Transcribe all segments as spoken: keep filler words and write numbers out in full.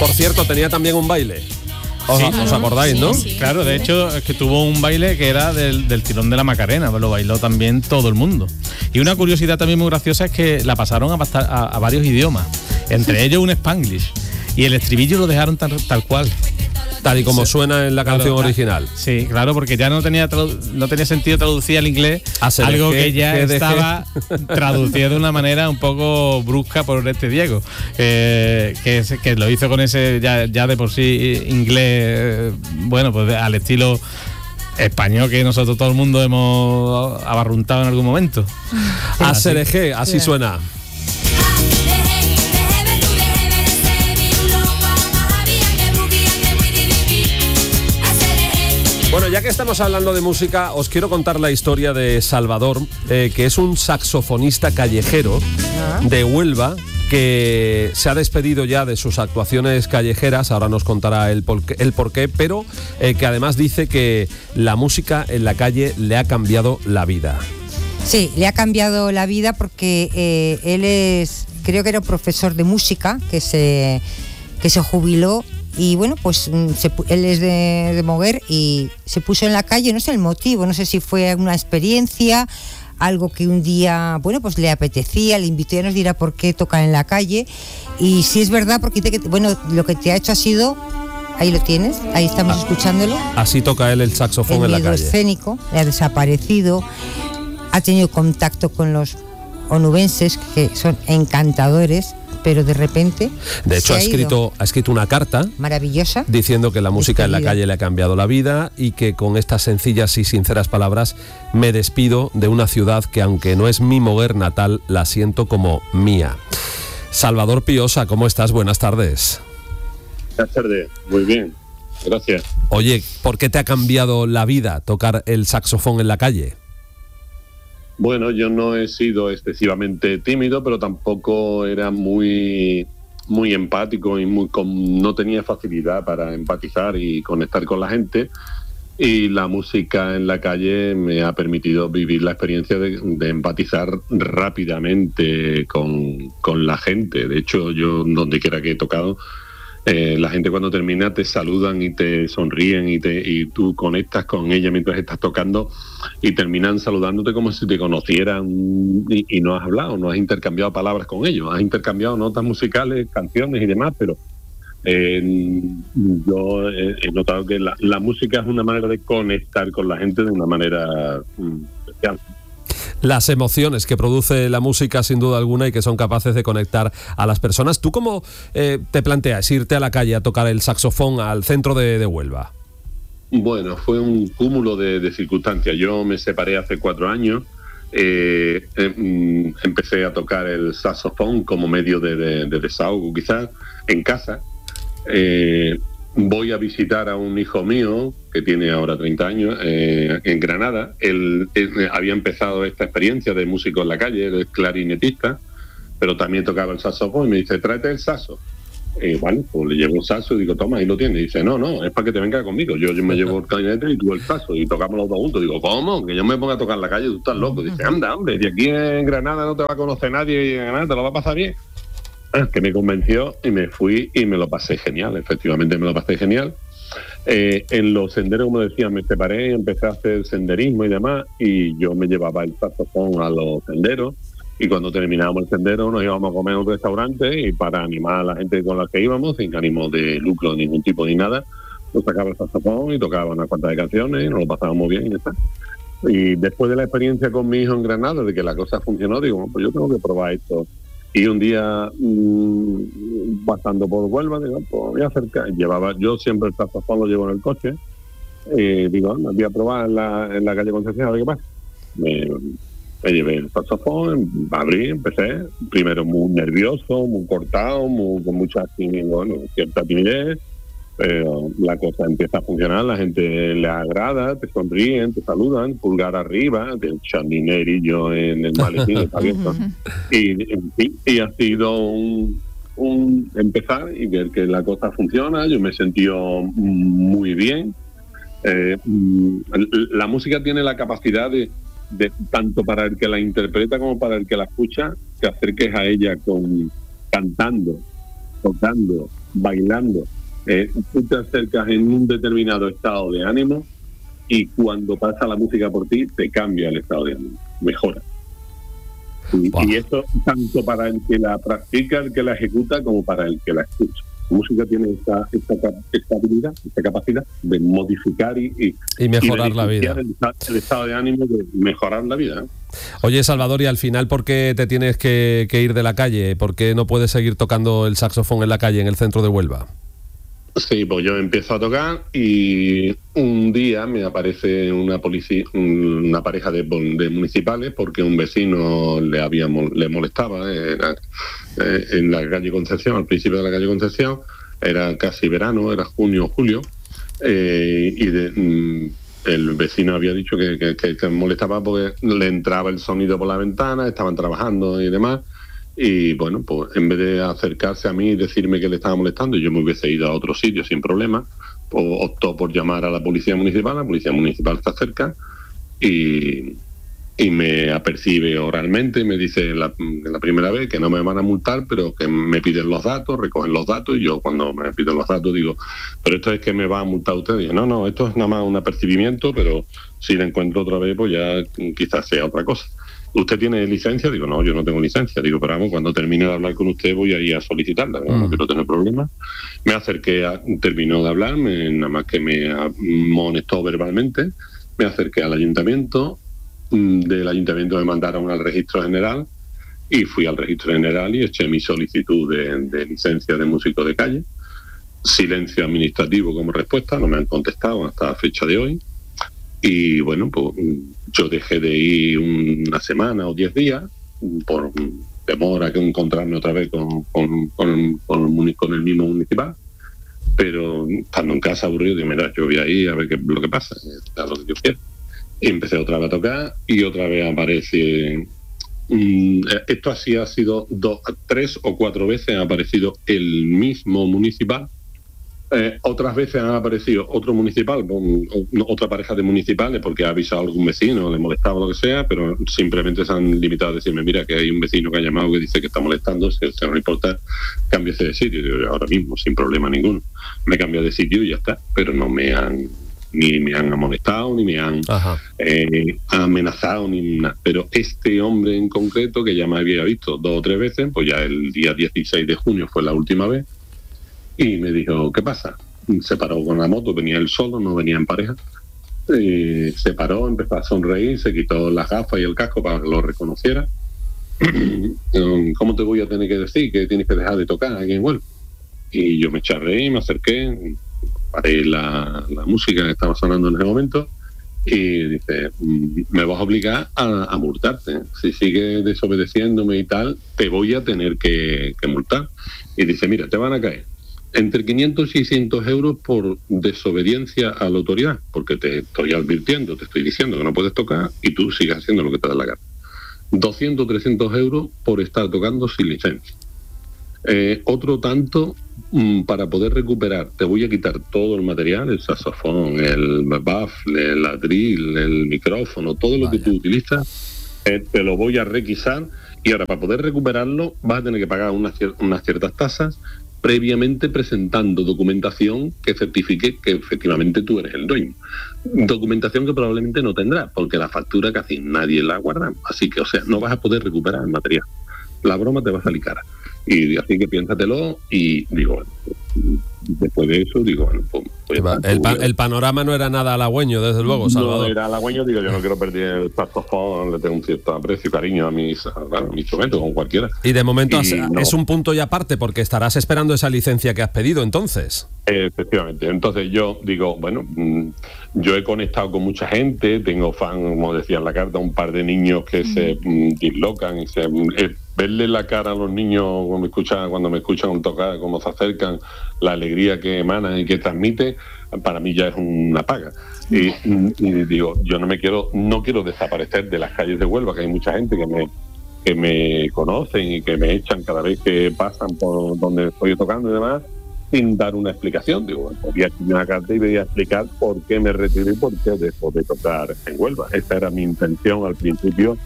Por cierto, tenía también un baile. ¿Os, Sí. ¿os acordáis, no? Sí, sí. Claro, de hecho, es que tuvo un baile que era del, del tirón de la Macarena, lo bailó también todo el mundo. Y una curiosidad también muy graciosa es que la pasaron a, basta- a, a varios idiomas, entre ellos un Spanglish, y el estribillo lo dejaron tal, tal cual. Tal y como Sí. suena en la Claro, canción claro. original. Sí, claro, porque ya no tenía tradu- no tenía sentido traducir al inglés Hacer algo que- que ya que deje. estaba traducido de una manera un poco brusca por este Diego, eh, que, es- que lo hizo con ese ya, ya de por sí inglés, bueno, pues al estilo español que nosotros todo el mundo hemos abarruntado en algún momento. A C D G, así suena. Bueno, ya que estamos hablando de música, os quiero contar la historia de Salvador, eh, que es un saxofonista callejero de Huelva que se ha despedido ya de sus actuaciones callejeras, ahora nos contará el porqué, el porqué pero eh, que además dice que la música en la calle le ha cambiado la vida. Sí, le ha cambiado la vida porque eh, él es, creo que era un profesor de música que se, que se jubiló. Y bueno, pues se, él es de, de Moguer y se puso en la calle, no sé el motivo, no sé si fue una experiencia, algo que un día, bueno, pues le apetecía, le invitó, ya nos dirá por qué tocar en la calle. Y sí es verdad, porque dice que, bueno, lo que te ha hecho ha sido, ahí lo tienes, ahí estamos Ah, escuchándolo. Así toca él el saxofón el en la miedo calle. escénico, le ha desaparecido, ha tenido contacto con los onubenses, que son encantadores, pero de repente De hecho, se ha ha ido. escrito, ha escrito una carta Maravillosa. diciendo que la música en la Despedida. calle le ha cambiado la vida y que con estas sencillas y sinceras palabras me despido de una ciudad que, aunque no es mi Moguer natal, la siento como mía. Salvador Piosa, ¿cómo estás? Buenas tardes. Buenas tardes, muy bien, gracias. Oye, ¿por qué te ha cambiado la vida tocar el saxofón en la calle? Bueno, yo no he sido excesivamente tímido, pero tampoco era muy, muy empático y muy con, no tenía facilidad para empatizar y conectar con la gente. Y la música en la calle me ha permitido vivir la experiencia de, de empatizar rápidamente con, con la gente. De hecho, yo donde quiera que he tocado, Eh, la gente cuando termina te saludan y te sonríen y, te, y tú conectas con ella mientras estás tocando y terminan saludándote como si te conocieran y, y no has hablado, no has intercambiado palabras con ellos, has intercambiado notas musicales, canciones y demás, pero eh, yo he, he notado que la, la música es una manera de conectar con la gente de una manera mm, especial. Las emociones que produce la música, sin duda alguna, y que son capaces de conectar a las personas. ¿Tú cómo eh, te planteas irte a la calle a tocar el saxofón al centro de, de Huelva? Bueno, fue un cúmulo de, de circunstancias. Yo me separé hace cuatro años. Eh, eh, empecé a tocar el saxofón como medio de, de, de desahogo, quizás, en casa. Eh, voy a visitar a un hijo mío que tiene ahora treinta años eh, en Granada. Él, él había empezado esta experiencia de músico en la calle, él es clarinetista, pero también tocaba el saxofón y me dice, tráete el saxo. Y bueno, pues le llevo el saxo y digo, toma, ahí lo tienes. Y dice, no, no, es para que te venga conmigo. Yo, yo me llevo el clarinete y tú el saxo y tocamos los dos juntos. Digo, ¿cómo? Que yo me ponga a tocar en la calle, tú estás loco. Dice, anda, hombre, de aquí en Granada no te va a conocer nadie y en Granada te lo va a pasar bien. Que me convenció y me fui y me lo pasé genial, efectivamente me lo pasé genial. Eh, en los senderos, como decía, me separé, empecé a hacer senderismo y demás, y yo me llevaba el saxofón a los senderos, y cuando terminábamos el sendero nos íbamos a comer a un restaurante, y para animar a la gente con la que íbamos, sin ánimo de lucro de ningún tipo ni nada, pues sacaba el saxofón y tocaba unas cuantas de canciones, y nos lo pasábamos bien y ya está. Y después de la experiencia con mi hijo en Granada, de que la cosa funcionó, digo, bueno, pues yo tengo que probar esto. Y un día, mmm, pasando por Huelva, digo, pues voy a acercar. Llevaba, yo siempre el saxofón lo llevo en el coche. Y digo, me voy a probar en la, en la calle Concepción, a ver qué pasa. Me, me llevé el saxofón, abrí, empecé. Primero muy nervioso, muy cortado, muy, con mucha bueno, cierta timidez. Pero la cosa empieza a funcionar, la gente le agrada, te sonríen, te saludan, pulgar arriba, te echan dinerillo en el maletín, está abierto. Y, en fin, y ha sido un, un empezar y ver que la cosa funciona. Yo me he sentido muy bien. Eh, la música tiene la capacidad de, de, tanto para el que la interpreta como para el que la escucha, te acerques a ella con cantando. tocando, bailando, eh, tú te acercas en un determinado estado de ánimo y cuando pasa la música por ti te cambia el estado de ánimo, mejora. Y, wow. y esto tanto para el que la practica, el que la ejecuta, como para el que la escucha. La música tiene esta, esta, esta habilidad, esta capacidad de modificar y, y, y mejorar y la vida. El, el estado de ánimo de mejorar la vida. ¿eh? Oye, Salvador, y al final, ¿por qué te tienes que, que ir de la calle? ¿Por qué no puedes seguir tocando el saxofón en la calle, en el centro de Huelva? Sí, pues yo empiezo a tocar y un día me aparece una policía, una pareja de, de municipales porque un vecino le había le molestaba era, eh, en la calle Concepción, al principio de la calle Concepción, era casi verano, era junio o julio, eh, y de, mm, el vecino había dicho que, que, que, que molestaba porque le entraba el sonido por la ventana, estaban trabajando y demás. Y bueno, pues en vez de acercarse a mí y decirme que le estaba molestando, yo me hubiese ido a otro sitio sin problema, pues optó por llamar a la policía municipal. La policía municipal se acerca y, y me apercibe oralmente, me dice la, la primera vez que no me van a multar, pero que me piden los datos, recogen los datos, y yo cuando me piden los datos digo, pero esto es que me va a multar usted. Y yo, no, no, esto es nada más un apercibimiento, pero si la encuentro otra vez, pues ya quizás sea otra cosa. ¿Usted tiene licencia? Digo, no, yo no tengo licencia. Digo, pero vamos, cuando termine de hablar con usted voy a ir a solicitarla, no, mm. no quiero tener problemas. Me acerqué, a, terminó de hablar, me, nada más que me amonestó verbalmente, me acerqué al ayuntamiento, del ayuntamiento me mandaron al registro general y fui al registro general y eché mi solicitud de, de licencia de músico de calle. Silencio administrativo como respuesta, no me han contestado hasta la fecha de hoy. Y bueno, pues yo dejé de ir una semana o diez días por temor a que encontrarme otra vez con, con, con, con, con el mismo municipal. Pero estando en casa aburrido, digo, mira, yo voy a ir a ver qué lo que pasa, a lo que yo quiero. Y empecé otra vez a tocar y otra vez aparece... Um, esto así ha sido dos, tres o cuatro veces ha aparecido el mismo municipal. Eh, otras veces han aparecido otro municipal, otra pareja de municipales porque ha avisado a algún vecino, le molestaba o lo que sea, pero simplemente se han limitado a decirme, mira, que hay un vecino que ha llamado que dice que está molestando, si no le importa, cámbiese de sitio. Digo, ahora mismo, sin problema ninguno. Me cambio de sitio y ya está, pero no me han ni me han amonestado, ni me han eh, amenazado, ni nada. Pero este hombre en concreto, que ya me había visto dos o tres veces, pues ya el día dieciséis de junio fue la última vez, y me dijo, ¿qué pasa? Se paró con la moto, venía él solo, no venía en pareja. Eh, se paró, empezó a sonreír, se quitó las gafas y el casco para que lo reconociera. ¿Cómo te voy a tener que decir que tienes que dejar de tocar aquí en Huelva? Y yo me eché a reír, me acerqué, paré la, la música que estaba sonando en ese momento y dice, me vas a obligar a, a multarte. Si sigues desobedeciéndome y tal, te voy a tener que, que multar. Y dice, mira, te van a caer entre quinientos y seiscientos euros por desobediencia a la autoridad, porque te estoy advirtiendo, te estoy diciendo que no puedes tocar y tú sigues haciendo lo que te da la gana. doscientos, trescientos euros por estar tocando sin licencia. Eh, otro tanto mm, para poder recuperar, te voy a quitar todo el material, el saxofón, el baffle, el atril, el micrófono, todo lo Vaya. que tú utilizas, eh, te lo voy a requisar y ahora para poder recuperarlo vas a tener que pagar unas, unas ciertas tasas, previamente presentando documentación que certifique que efectivamente tú eres el dueño. Documentación que probablemente no tendrás, porque la factura casi nadie la guarda. Así que, o sea, no vas a poder recuperar el material. La broma te va a salir cara. Y así que piénsatelo y digo, bueno, después de eso, digo, bueno, pues... pues el, pa- el panorama no era nada halagüeño, desde luego, Salvador. No era halagüeño, digo, yo no quiero perder el saxofón, le tengo un cierto aprecio y cariño a mis, a, a mis instrumentos, como cualquiera. Y de momento y has, no. es un punto y aparte, porque estarás esperando esa licencia que has pedido, entonces. Efectivamente. Entonces yo digo, bueno, yo he conectado con mucha gente, tengo fan, como decía en la carta, un par de niños que mm. se mm, dislocan y se... Eh, verle la cara a los niños cuando me escuchan, cuando me escuchan tocar, cómo se acercan, la alegría que emana y que transmite, para mí ya es una paga. Y, y digo, yo no me quiero, no quiero desaparecer de las calles de Huelva, que hay mucha gente que me que me conocen y que me echan cada vez que pasan por donde estoy tocando y demás, sin dar una explicación. Digo, bueno, voy a escribir una carta y voy a explicar por qué me retiré y por qué dejo de tocar en Huelva. Esa era mi intención al principio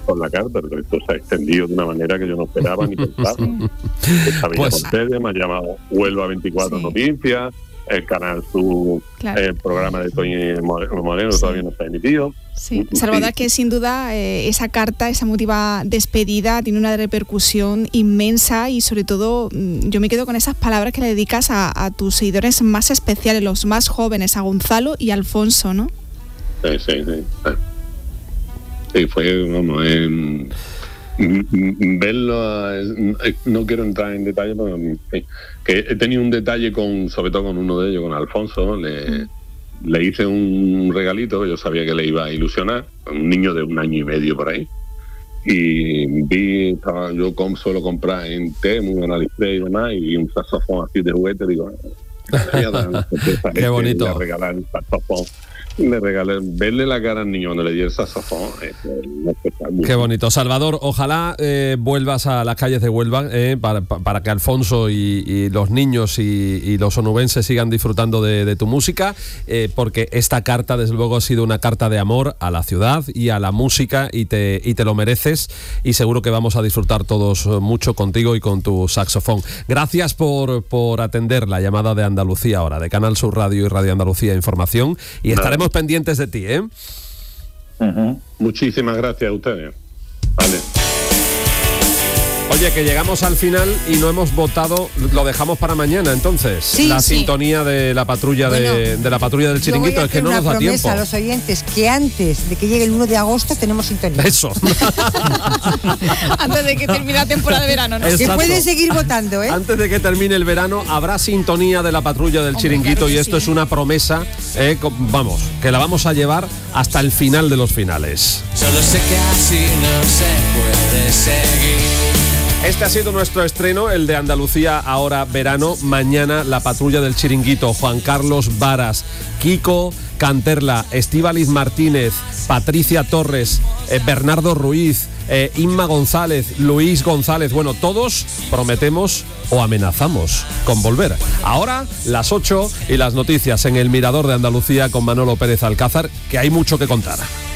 con la carta, pero esto se ha extendido de una manera que yo no esperaba ni pensaba. Sí. Esta Villa Pues- Portella me ha llamado Huelva veinticuatro Sí. Noticias, el canal Sur, Claro. el programa de Toñi Moreno Sí. todavía no se ha emitido. Sí, Sí. Salvador, que sin duda eh, esa carta, esa emotiva despedida tiene una repercusión inmensa y sobre todo mm, yo me quedo con esas palabras que le dedicas a, a tus seguidores más especiales, los más jóvenes, a Gonzalo y a Alfonso, ¿no? Sí, sí, sí. Sí, fue, vamos, eh, mm, mm, verlo, eh, no quiero entrar en detalle, pero en fin, que he tenido un detalle con, sobre todo con uno de ellos, con Alfonso, le, le hice un regalito que yo sabía que le iba a ilusionar, un niño de un año y medio por ahí, y vi, estaba, yo com, suelo comprar en Temu, en AliExpress y demás, y vi un saxofón así de juguete, digo, voy a dar una sorpresa a Qué este, bonito. voy a regalar el saxofón. Le regalé, verle la cara al niño cuando le di el saxofón, es un espectáculo. Qué bonito. Salvador, ojalá eh, vuelvas a las calles de Huelva eh, para, para que Alfonso y, y los niños y, y los onubenses sigan disfrutando de, de tu música, eh, porque esta carta, desde luego, ha sido una carta de amor a la ciudad y a la música y te, y te lo mereces, y seguro que vamos a disfrutar todos mucho contigo y con tu saxofón. Gracias por, por atender la llamada de Andalucía ahora, de Canal Sur Radio y Radio Andalucía Información, y estaremos pendientes de ti, ¿eh? Uh-huh. Muchísimas gracias a ustedes. Vale. Oye, que llegamos al final y no hemos votado, lo dejamos para mañana, entonces. Sí, la sí. sintonía de la patrulla Bueno, de, de la patrulla del Yo voy chiringuito, a es que hacer no una nos da promesa tiempo. a los oyentes que antes de que llegue el uno de agosto tenemos sintonía. Eso. Antes de que termine la temporada de verano, ¿no? Es- Que Exacto. pueden seguir votando, ¿eh? Antes de que termine el verano habrá sintonía de la patrulla del Hombre, chiringuito, claro que y esto sí. es una promesa, eh, co- vamos, que la vamos a llevar hasta el final de los finales. Solo sé que así no se puede seguir. Este ha sido nuestro estreno, el de Andalucía ahora verano. Mañana la patrulla del chiringuito, Juan Carlos Varas, Kiko Canterla, Estíbaliz Martínez, Patricia Torres, eh, Bernardo Ruiz, eh, Inma González, Luis González. Bueno, todos prometemos o amenazamos con volver. Ahora las ocho y las noticias en el Mirador de Andalucía con Manolo Pérez Alcázar, que hay mucho que contar.